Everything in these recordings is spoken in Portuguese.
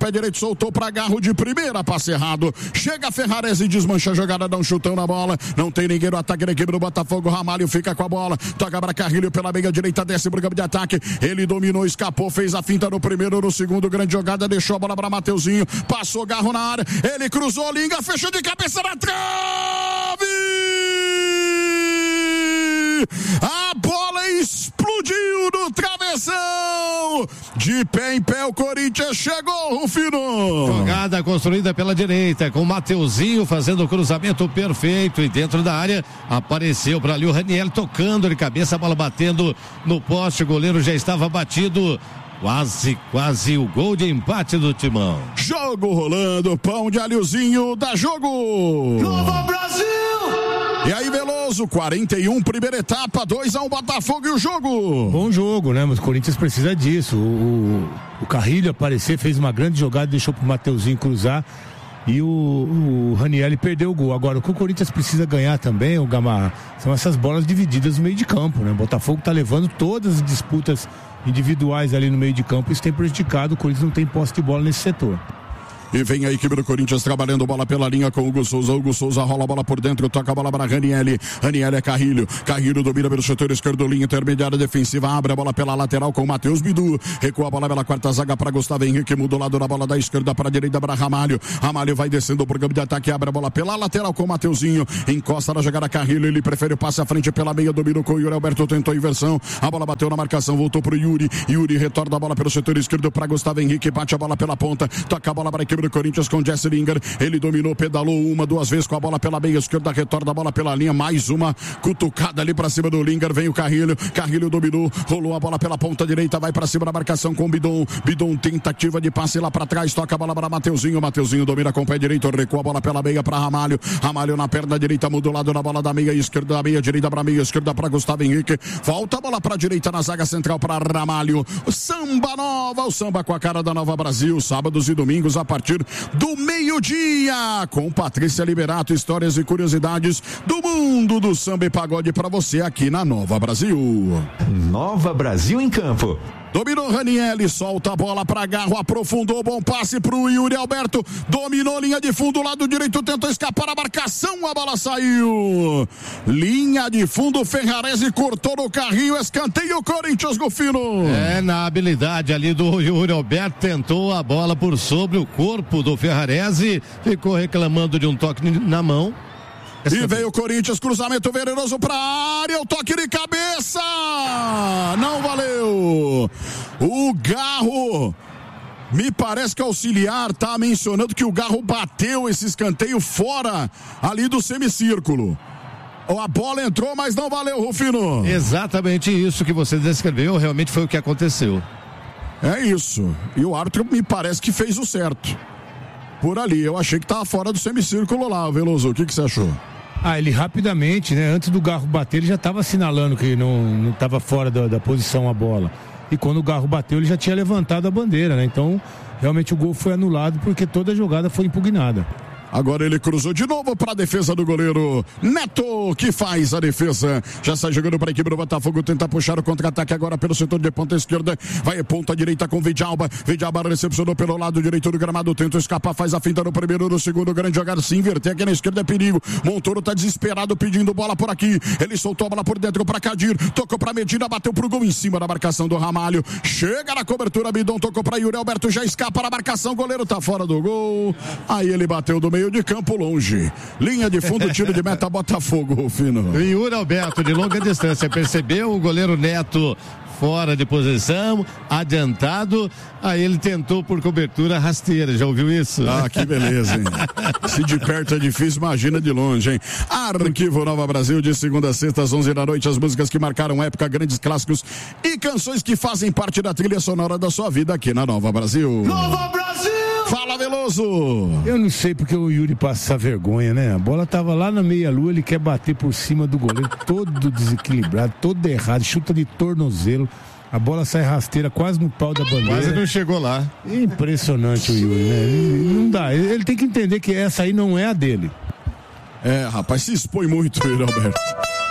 pé direito, soltou pra Garro de primeira, passe errado. Chega Ferrarese, desmancha a jogada, dá um chutão na bola. Não tem ninguém no ataque da equipe do Botafogo. Ramalho fica com a bola. Toca para Carrilho pela meia direita, desce pro campo de ataque. Ele dominou, escapou, fez a finta no primeiro, no segundo. Grande jogada, deixou a bola para Mateuzinho. Passou Garro na área. Ele cruzou, Linga, fechou de cabeça na trave! A bola explodiu no travessão. De pé em pé o Corinthians chegou, Rufino. Jogada construída pela direita, com o Mateuzinho fazendo o cruzamento perfeito e dentro da área apareceu para ali o Raniel tocando de cabeça, a bola batendo no poste, o goleiro já estava batido. Quase o gol de empate do Timão. Jogo rolando, pão de alhozinho, dá jogo. Nova Brasil! E aí, Veloso, 41, primeira etapa, 2-1 Botafogo e o jogo. Bom jogo, né? Mas o Corinthians precisa disso. O Carrilho aparecer, fez uma grande jogada, deixou pro Mateuzinho cruzar. E o Raniel perdeu o gol. Agora, o que o Corinthians precisa ganhar também, o Gamarra, são essas bolas divididas no meio de campo, né? O Botafogo tá levando todas as disputas individuais ali no meio de campo. Isso tem prejudicado. O Corinthians não tem posse de bola nesse setor. E vem a equipe do Corinthians trabalhando bola pela linha com o Hugo Souza. Hugo Souza rola a bola por dentro, toca a bola para Raniel. Raniel é Carrilho. Carrilho domina pelo setor esquerdo, linha intermediária defensiva. Abre a bola pela lateral com o Matheus Bidu. Recua a bola pela quarta zaga para Gustavo Henrique. Muda o lado da bola da esquerda para a direita para Ramalho. Ramalho vai descendo pro campo de ataque. Abre a bola pela lateral com o Mateuzinho. Encosta na jogada Carrilho. Ele prefere o passe à frente pela meia. Dominou com o Yuri Alberto. Tentou a inversão. A bola bateu na marcação. Voltou pro Yuri. Yuri retorna a bola pelo setor esquerdo para Gustavo Henrique. Bate a bola pela ponta. Toca a bola para a equipe do Corinthians com Jesse Linger. Ele dominou, pedalou uma, duas vezes com a bola pela meia esquerda, retorna a bola pela linha, mais uma cutucada ali pra cima do Linger, vem o Carrilho, Carrilho dominou, rolou a bola pela ponta direita, vai pra cima da marcação com o Bidon, tentativa de passe lá pra trás, toca a bola para Mateuzinho, Mateuzinho domina com o pé direito, recua a bola pela meia pra Ramalho, Ramalho na perna direita, muda o lado na bola da meia esquerda, da meia direita pra meia esquerda pra Gustavo Henrique, volta a bola pra direita na zaga central pra Ramalho, samba nova, o samba com a cara da Nova Brasil, sábados e domingos a partir do meio-dia, com Patrícia Liberato, histórias e curiosidades do mundo do samba e pagode para você aqui na Nova Brasil. Nova Brasil em campo. Dominou Raniel, solta a bola para Garro, aprofundou, bom passe pro Yuri Alberto, dominou linha de fundo, lado direito, tentou escapar a marcação, a bola saiu. Linha de fundo, Ferrarese cortou no carrinho, escanteio Corinthians, Golfino. Na habilidade ali do Yuri Alberto, tentou a bola por sobre o corpo do Ferrarese, ficou reclamando de um toque na mão. E veio o Corinthians, cruzamento venenoso pra área, o toque de cabeça, não valeu. O Garro, me parece que o auxiliar tá mencionando que o Garro bateu esse escanteio fora ali do semicírculo. A bola entrou, mas não valeu, Rufino. Exatamente isso que você descreveu, realmente foi o que aconteceu. É isso, e o árbitro me parece que fez o certo. Por ali, eu achei que tava fora do semicírculo lá, Veloso, o que você achou? Ele rapidamente, né, antes do Garro bater, ele já estava assinalando que não estava fora da posição a bola. E quando o Garro bateu, ele já tinha levantado a bandeira, né? Então, realmente o gol foi anulado porque toda a jogada foi impugnada. Agora ele cruzou de novo para a defesa do goleiro Neto, que faz a defesa. Já sai jogando para a equipe do Botafogo, tenta puxar o contra-ataque agora pelo setor de ponta esquerda. Vai ponta direita com Vidalba. Vidalba recepcionou pelo lado direito do gramado, tenta escapar, faz a finta no primeiro, no segundo. Grande jogada, se inverter aqui na esquerda é perigo. Montoro tá desesperado pedindo bola por aqui. Ele soltou a bola por dentro para Kadir, tocou para Medina, bateu pro gol em cima da marcação do Ramalho. Chega na cobertura, Bidon tocou para Yuri Alberto, já escapa na marcação, goleiro tá fora do gol. Aí ele bateu do meio de campo longe. Linha de fundo, tiro de meta, Botafogo, Fino. Yuri Alberto de longa distância, percebeu o goleiro Neto fora de posição, adiantado, aí ele tentou por cobertura rasteira, já ouviu isso? Que beleza, hein? Se de perto é difícil, imagina de longe, hein? Arquivo Nova Brasil, de segunda a sexta às 11 da noite, as músicas que marcaram época, grandes clássicos e canções que fazem parte da trilha sonora da sua vida aqui na Nova Brasil. Nova Brasil! Fala, Veloso! Eu não sei porque o Yuri passa essa vergonha, né? A bola tava lá na meia-lua, ele quer bater por cima do goleiro, todo desequilibrado, todo errado, chuta de tornozelo. A bola sai rasteira quase no pau da bandeira. Quase não chegou lá. Impressionante o Yuri, né? Não dá. Ele tem que entender que essa aí não é a dele. Rapaz, se expõe muito, Yuri Alberto.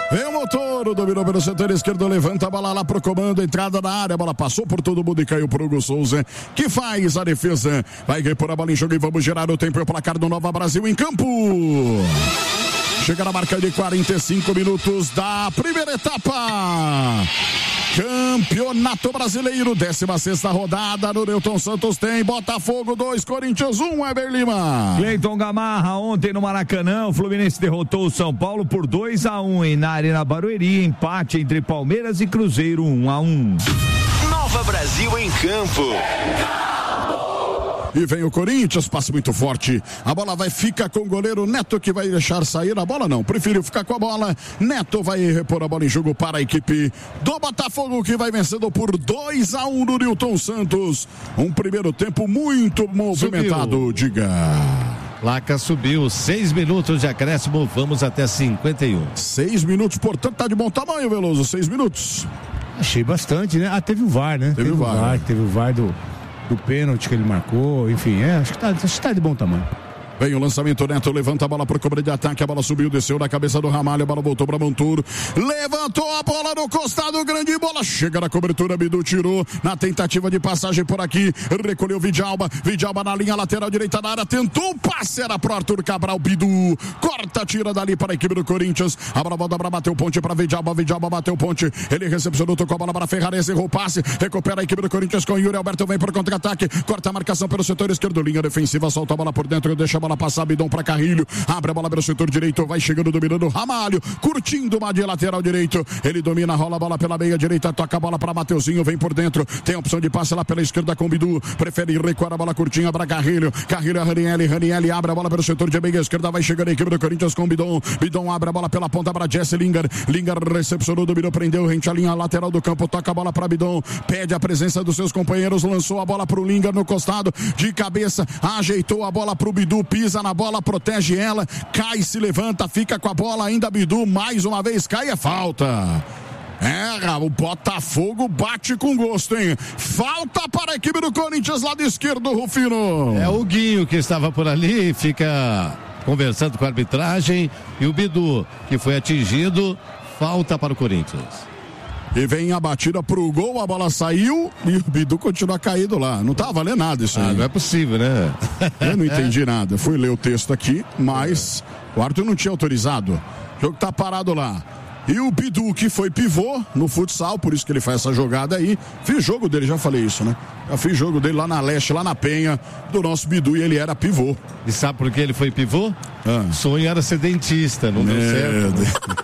Vem o motor, dominou pelo setor esquerdo, levanta a bola lá pro comando, entrada na área, a bola passou por todo mundo e caiu pro Hugo Souza, que faz a defesa, vai repor a bola em jogo e vamos girar o tempo e o placar do Nova Brasil em campo. Chega na marca de 45 minutos da primeira etapa. Campeonato Brasileiro, 16ª rodada no Newton Santos tem Botafogo 2, Corinthians 1, Eber Lima. Cleiton Gamarra, ontem no Maracanã, o Fluminense derrotou o São Paulo por 2-1 e na Arena Barueri, empate entre Palmeiras e Cruzeiro 1-1. Nova Brasil em campo. E vem o Corinthians, passe muito forte. A bola fica com o goleiro Neto, que vai deixar sair a bola, não. Preferiu ficar com a bola. Neto vai repor a bola em jogo para a equipe do Botafogo, que vai vencendo por 2-1 no Newton Santos. Um primeiro tempo muito movimentado, subiu. Diga. Placa subiu, 6 minutos de acréscimo, vamos até 51. 6 minutos, portanto, tá de bom tamanho, Veloso, 6 minutos. Achei bastante, né? Teve o VAR, né? Teve o VAR do pênalti que ele marcou, enfim, acho que tá de bom tamanho. Vem o lançamento, Neto levanta a bola pro cobre de ataque, a bola subiu, desceu na cabeça do Ramalho, a bola voltou para Monturo, levantou a bola no costado, grande bola, chega na cobertura, Bidu tirou, na tentativa de passagem por aqui, recolheu Vidjalba na linha lateral direita da área, tentou o passe, era pro Arthur Cabral, Bidu, corta, tira dali para a equipe do Corinthians, a bola volta para bater o ponte para Vidjalba bateu o ponte, ele recepcionou, tocou a bola para Ferrares, errou o passe, recupera a equipe do Corinthians com Yuri Alberto, vem por contra-ataque, corta a marcação pelo setor esquerdo, linha defensiva, solta a bola por dentro, deixa a bola passar, Bidon para Carrilho, abre a bola pelo setor direito, vai chegando, dominando Ramalho, curtindo uma de lateral direito, ele domina, rola a bola pela meia direita, toca a bola para Mateuzinho, vem por dentro, tem a opção de passe lá pela esquerda com Bidu, prefere recuar a bola curtinha para Carrilho é Ranielli abre a bola pelo setor de meia esquerda, vai chegando a equipe do Corinthians com Bidon abre a bola pela ponta para Jesse Lingard recepcionou, dominou, prendeu, rente a linha lateral do campo, toca a bola para Bidon, pede a presença dos seus companheiros, lançou a bola para o Lingard no costado, de cabeça, ajeitou a bola para o Bidu, pisa na bola, protege ela, cai, se levanta, fica com a bola ainda, Bidu, mais uma vez cai, é falta. O Botafogo bate com gosto, hein? Falta para a equipe do Corinthians, lado esquerdo, Rufino. É o Guinho que estava por ali, fica conversando com a arbitragem, e o Bidu, que foi atingido, falta para o Corinthians. E vem a batida pro gol, a bola saiu e o Bidu continua caído lá. Não tá valendo nada isso aí. Não é possível, né? Eu não entendi nada. Fui ler o texto aqui, mas o árbitro não tinha autorizado. O jogo tá parado lá. E o Bidu, que foi pivô no futsal, por isso que ele faz essa jogada aí. Fiz jogo dele, já falei isso, né? Já fiz jogo dele lá na Leste, lá na Penha, do nosso Bidu, e ele era pivô. E sabe por que ele foi pivô? Sonho era ser dentista, não deu certo.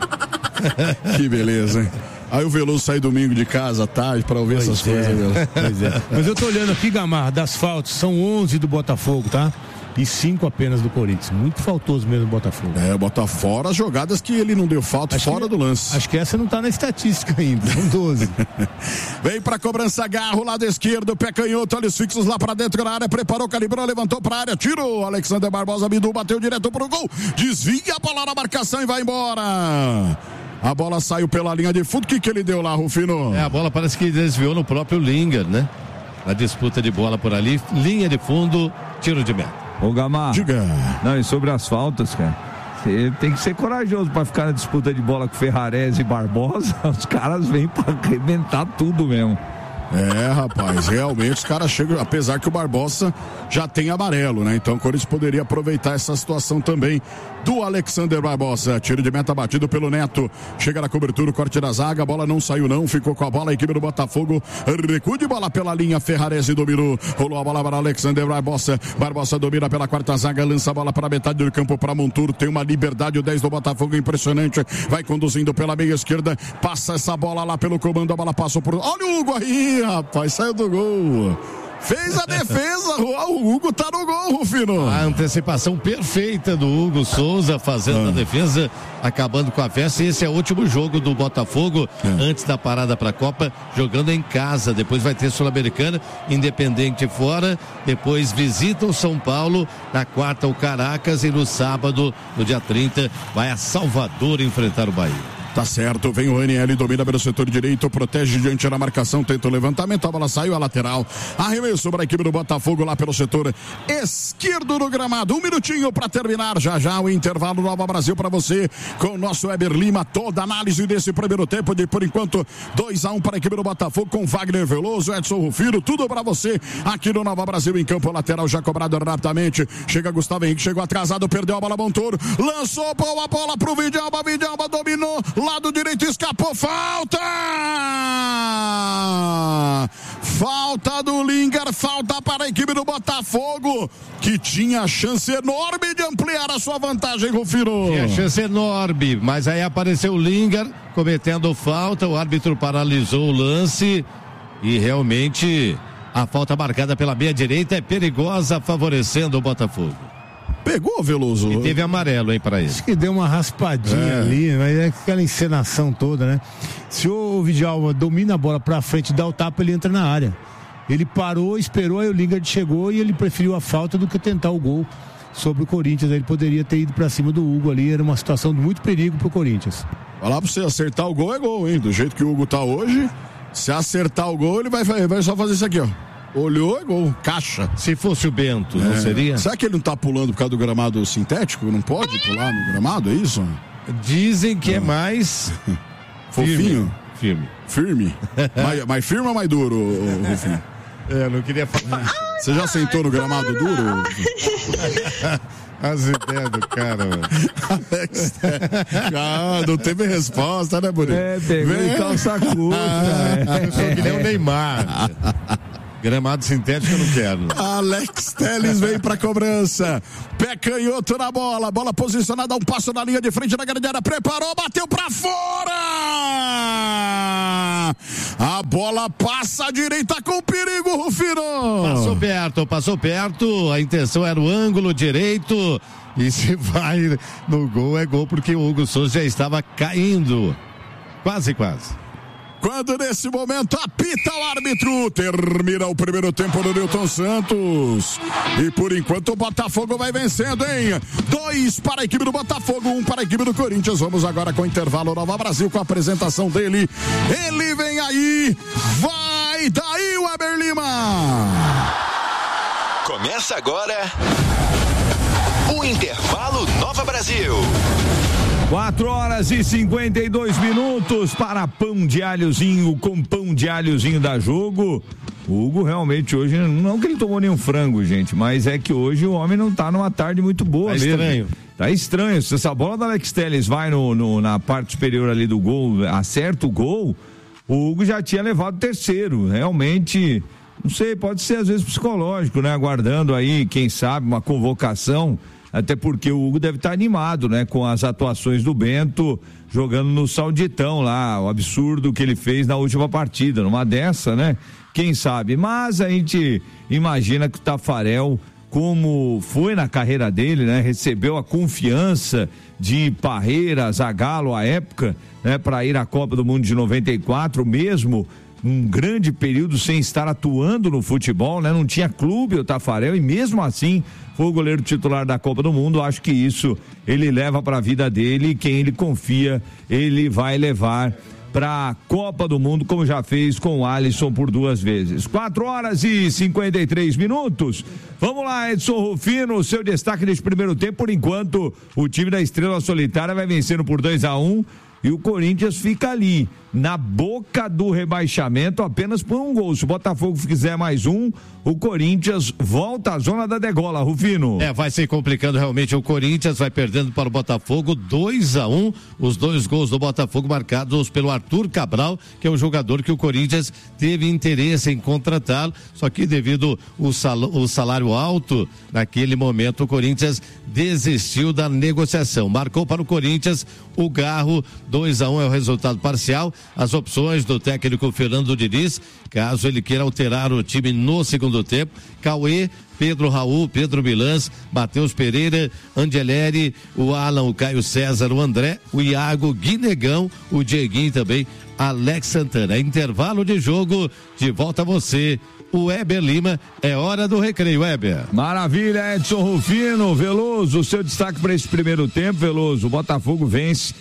Que beleza, hein? Aí o Veloso sai domingo de casa à tarde para ouvir essas coisas. Pois é. Mas eu tô olhando aqui, Gamarra, das faltas, são 11 do Botafogo, tá? E 5 apenas do Corinthians. Muito faltoso mesmo o Botafogo. Bota fora as jogadas que ele não deu falta, fora do lance. Acho que essa não tá na estatística ainda, são 12. Vem pra cobrança, Garro, lado esquerdo, pé canhoto, olhos fixos lá pra dentro da área, preparou, calibrou, levantou pra área, tirou, Alexander Barbosa, Bidu, bateu direto pro gol, desvia a bola na marcação e vai embora. A bola saiu pela linha de fundo. O que ele deu lá, Rufino? A bola parece que desviou no próprio Lingard, né? A disputa de bola por ali, linha de fundo, tiro de meta. Ô Gamarra, diga. Não, e sobre as faltas, cara, você tem que ser corajoso pra ficar na disputa de bola com Ferrares e Barbosa. Os caras vêm pra arrebentar tudo mesmo. Rapaz, realmente os caras chegam, apesar que o Barbosa já tem amarelo, né? Então o Corinthians poderia aproveitar essa situação também do Alexander Barbosa. Tiro de meta batido pelo Neto, chega na cobertura, o corte da zaga, a bola não saiu não, ficou com a bola a equipe do Botafogo, recuo de bola pela linha, Ferrares dominou, rolou a bola para Alexander Barbosa domina pela quarta zaga, lança a bola para metade do campo para Monturo, tem uma liberdade, o 10 do Botafogo impressionante, vai conduzindo pela meia esquerda, passa essa bola lá pelo comando, a bola passou por... Olha o Hugo aí, rapaz, saiu do gol. Fez a defesa, o Hugo tá no gol, Rufino. A antecipação perfeita do Hugo Souza fazendo a defesa, acabando com a festa. E esse é o último jogo do Botafogo antes da parada para a Copa, jogando em casa. Depois vai ter Sul-Americana, Independente fora. Depois visita o São Paulo, na quarta o Caracas e no sábado, no dia 30, vai a Salvador enfrentar o Bahia. Tá certo, vem o Ranieri, domina pelo setor direito, protege diante da marcação, tenta o levantamento, a bola saiu a lateral. Arremesso para a equipe do Botafogo lá pelo setor esquerdo do gramado. 1 minutinho para terminar, já o intervalo Nova Brasil para você com o nosso Weber Lima, toda a análise desse primeiro tempo de, por enquanto, 2-1 para a equipe do Botafogo com Wagner Veloso, Edson Rufino, tudo para você aqui no Nova Brasil em campo, lateral já cobrado rapidamente. Chega Gustavo Henrique, chegou atrasado, perdeu a bola, Montoro, lançou a bola pro Vidalba dominou, lado direito, escapou, falta do Lingard, falta para a equipe do Botafogo, que tinha chance enorme de ampliar a sua vantagem, Rufino. Tinha chance enorme, mas aí apareceu o Lingard cometendo falta, o árbitro paralisou o lance e realmente a falta marcada pela meia direita é perigosa, favorecendo o Botafogo. Pegou, Veloso? E teve amarelo, hein, pra ele. Acho que deu uma raspadinha ali, mas é aquela encenação toda, né? Se o Vidalba domina a bola pra frente, dá o tapa, ele entra na área. Ele parou, esperou, aí o Lingard chegou e ele preferiu a falta do que tentar o gol sobre o Corinthians. Ele poderia ter ido pra cima do Hugo ali, era uma situação de muito perigo pro Corinthians. Falar pra você, acertar o gol é gol, hein? Do jeito que o Hugo tá hoje, se acertar o gol, ele vai só fazer isso aqui, ó. Olhou, é gol, caixa. Se fosse o Bento, não seria? Será que ele não tá pulando por causa do gramado sintético? Não pode pular no gramado, é isso? Dizem que é mais... Fofinho? Firme. Mais firme ou mais duro, Rufinho? Eu não queria falar. Você já sentou no gramado duro? As ideias do cara, mano. Alex, não teve resposta, né, Bonito? Pegou em calça curta. Eu sou que nem o Neymar. Gramado sintético eu não quero. Alex Telles vem pra cobrança. Pé canhoto na bola. Bola posicionada, um passo na linha de frente da grande área. Preparou, bateu pra fora. A bola passa à direita com perigo, Rufino. Passou perto. A intenção era o ângulo direito. E se vai no gol, é gol, porque o Hugo Souza já estava caindo. Quase. Quando nesse momento apita o árbitro, termina o primeiro tempo do Newton Santos. E por enquanto o Botafogo vai vencendo, hein? 2 para a equipe do Botafogo, 1 para a equipe do Corinthians. Vamos agora com o intervalo Nova Brasil, com a apresentação dele. Ele vem aí, vai daí o Weber Lima. Começa agora o intervalo Nova Brasil. 4h52 para pão de alhozinho, com pão de alhozinho da Jogo. O Hugo realmente hoje, não que ele tomou nenhum frango, gente, mas é que hoje o homem não tá numa tarde muito boa mesmo. Estranho. Tá estranho. Se essa bola da Alex Telles vai na parte superior ali do gol, acerta o gol, o Hugo já tinha levado o terceiro. Realmente, não sei, pode ser às vezes psicológico, né? Aguardando aí, quem sabe, uma convocação. Até porque o Hugo deve estar animado, né? Com as atuações do Bento, jogando no Sauditão lá, o absurdo que ele fez na última partida, numa dessa, né? Quem sabe? Mas a gente imagina que o Tafarel, como foi na carreira dele, né? Recebeu a confiança de Parreira, Zagallo à época, né? Para ir à Copa do Mundo de 94, mesmo um grande período sem estar atuando no futebol, né? Não tinha clube o Tafarel e mesmo assim foi o goleiro titular da Copa do Mundo. Acho que isso ele leva para a vida dele e quem ele confia, ele vai levar para a Copa do Mundo, como já fez com o Alisson por 2 vezes. 4h53. Vamos lá, Edson Rufino, o seu destaque neste primeiro tempo. Por enquanto, o time da Estrela Solitária vai vencendo por 2-1 e o Corinthians fica ali, na boca do rebaixamento, apenas por um gol. Se o Botafogo fizer mais um, o Corinthians volta à zona da degola, Rufino. Vai se complicando realmente. O Corinthians vai perdendo para o Botafogo 2-1. Os 2 gols do Botafogo marcados pelo Arthur Cabral, que é um jogador que o Corinthians teve interesse em contratá-lo, só que devido ao salário alto, naquele momento o Corinthians desistiu da negociação. Marcou para o Corinthians o Garro, 2-1 é o resultado parcial. As opções do técnico Fernando Diniz, caso ele queira alterar o time no segundo tempo: Cauê, Pedro Raul, Pedro Milans, Matheus Pereira, Angeleri, o Alan, o Caio César, o André, o Iago, Guinegão, o Dieguinho também, Alex Santana. Intervalo de jogo, de volta a você, o Weber Lima. É hora do recreio, Weber. Maravilha, Edson Rufino. Veloso, o seu destaque para esse primeiro tempo, Veloso. O Botafogo vence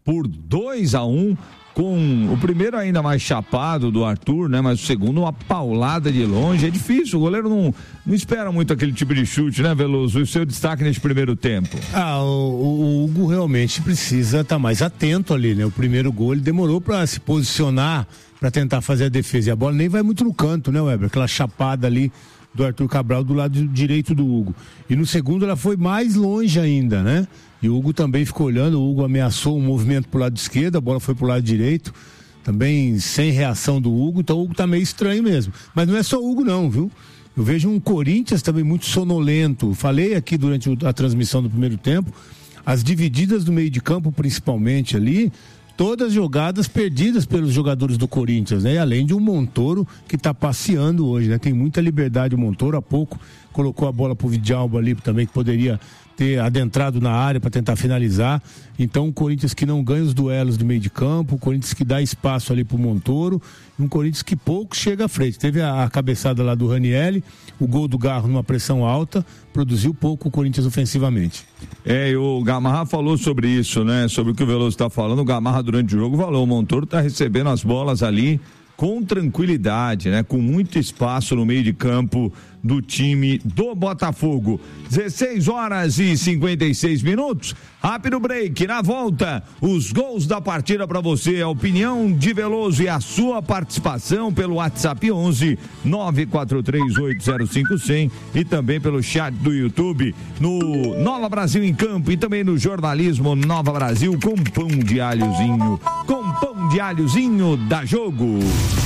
por 2-1, com o primeiro ainda mais chapado do Arthur, né? Mas o segundo uma paulada de longe. É difícil, o goleiro não espera muito aquele tipo de chute, né, Veloso? E o seu destaque nesse primeiro tempo? O Hugo realmente precisa estar mais atento ali, né? O primeiro gol ele demorou para se posicionar, para tentar fazer a defesa. E a bola nem vai muito no canto, né, Weber? Aquela chapada ali do Arthur Cabral do lado direito do Hugo. E no segundo ela foi mais longe ainda, né? E o Hugo também ficou olhando, o Hugo ameaçou um movimento pro lado esquerdo, a bola foi pro lado direito, também sem reação do Hugo, então o Hugo tá meio estranho mesmo. Mas não é só o Hugo não, viu? Eu vejo um Corinthians também muito sonolento. Falei aqui durante a transmissão do primeiro tempo, as divididas do meio de campo principalmente ali, todas jogadas perdidas pelos jogadores do Corinthians, né? E além de um Montoro que tá passeando hoje, né? Tem muita liberdade o Montoro, há pouco colocou a bola pro Vidalba ali também, que poderia ter adentrado na área para tentar finalizar. Então, um Corinthians que não ganha os duelos do meio de campo, um Corinthians que dá espaço ali pro Montoro, um Corinthians que pouco chega à frente. Teve a cabeçada lá do Ranieri, o gol do Garro numa pressão alta, produziu pouco o Corinthians ofensivamente. E o Gamarra falou sobre isso, né? Sobre o que o Veloso está falando. O Gamarra durante o jogo falou, o Montoro está recebendo as bolas ali com tranquilidade, né? Com muito espaço no meio de campo do time do Botafogo. 16h56. Rápido break. Na volta, os gols da partida para você, a opinião de Veloso e a sua participação pelo WhatsApp 11 943805100 e também pelo chat do YouTube no Nova Brasil em Campo e também no jornalismo Nova Brasil com pão de alhozinho da Jogo.